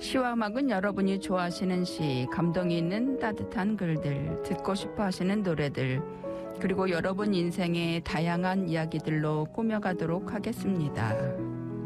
시와 음악은 여러분이 좋아하시는 시, 감동이 있는 따뜻한 글들, 듣고 싶어 하시는 노래들, 그리고 여러분 인생의 다양한 이야기들로 꾸며가도록 하겠습니다.